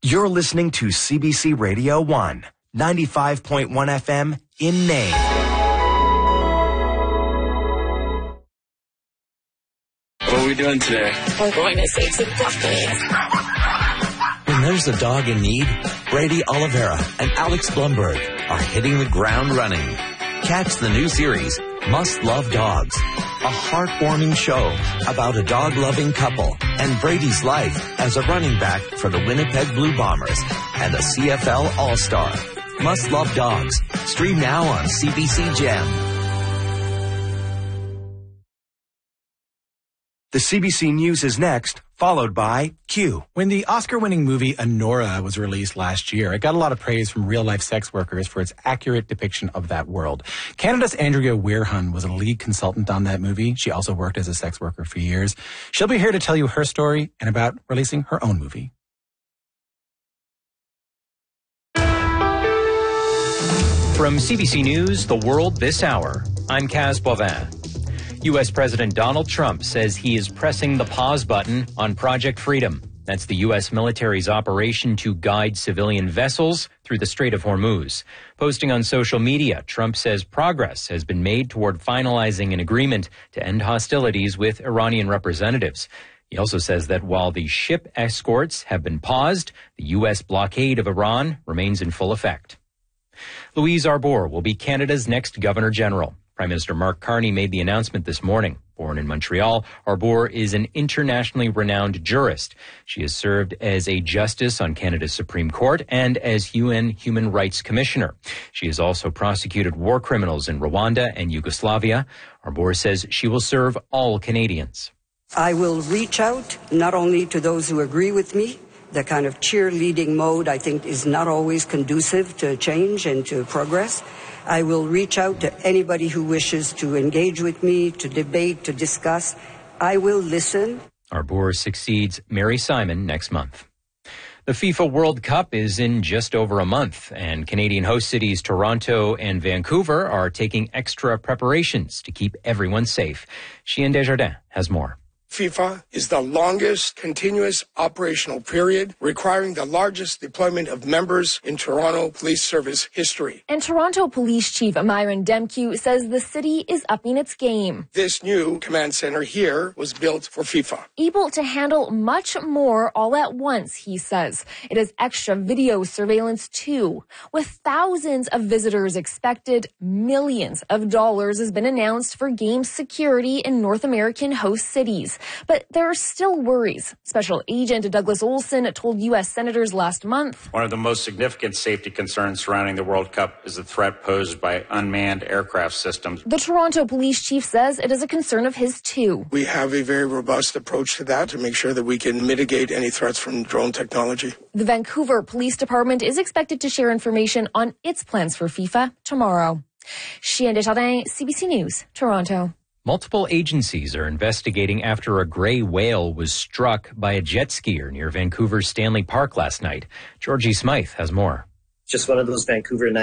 You're listening to CBC Radio 1, 95.1 FM in Maine. What are we doing today? We're going to save some puppies. When there's a dog in need, Brady Oliveira and Alex Blumberg are hitting the ground running. Catch the new series, Must Love Dogs, a heartwarming show about a dog-loving couple and Brady's life as a running back for the Winnipeg Blue Bombers and a CFL All-Star. Must Love Dogs. Stream now on CBC Gem. The CBC News is next, followed by Q. When the Oscar-winning movie Anora was released last year, it got a lot of praise from real-life sex workers for its accurate depiction of that world. Canada's Andrea Weirhun was a lead consultant on that movie. She also worked as a sex worker for years. She'll be here to tell you her story and about releasing her own movie. From CBC News, The World This Hour, I'm Kaz Bovin. U.S. President Donald Trump says he is pressing the pause button on Project Freedom. That's the U.S. military's operation to guide civilian vessels through the Strait of Hormuz. Posting on social media, Trump says progress has been made toward finalizing an agreement to end hostilities with Iranian representatives. He also says that while the ship escorts have been paused, the U.S. blockade of Iran remains in full effect. Louise Arbour will be Canada's next Governor-General. Prime Minister Mark Carney made the announcement this morning. Born in Montreal, Arbour is an internationally renowned jurist. She has served as a justice on Canada's Supreme Court and as UN Human Rights Commissioner. She has also prosecuted war criminals in Rwanda and Yugoslavia. Arbour says she will serve all Canadians. I will reach out not only to those who agree with me. The kind of cheerleading mode, I think, is not always conducive to change and to progress. I will reach out to anybody who wishes to engage with me, to debate, to discuss. I will listen. Arbour succeeds Mary Simon next month. The FIFA World Cup is in just over a month, and Canadian host cities Toronto and Vancouver are taking extra preparations to keep everyone safe. Chien Desjardins has more. FIFA is the longest continuous operational period, requiring the largest deployment of members in Toronto Police Service history. And Toronto Police Chief Myron Demke says the city is upping its game. This new command center here was built for FIFA. Able to handle much more all at once, he says. It has extra video surveillance too. With thousands of visitors expected, millions of dollars has been announced for game security in North American host cities. But there are still worries. Special Agent Douglas Olson told U.S. senators last month. One of the most significant safety concerns surrounding the World Cup is the threat posed by unmanned aircraft systems. The Toronto police chief says it is a concern of his too. We have a very robust approach to that to make sure that we can mitigate any threats from drone technology. The Vancouver Police Department is expected to share information on its plans for FIFA tomorrow. Chien Desjardins, CBC News, Toronto. Multiple agencies are investigating after a gray whale was struck by a jet skier near Vancouver's Stanley Park last night. Georgie Smythe has more. Just one of those Vancouver nights.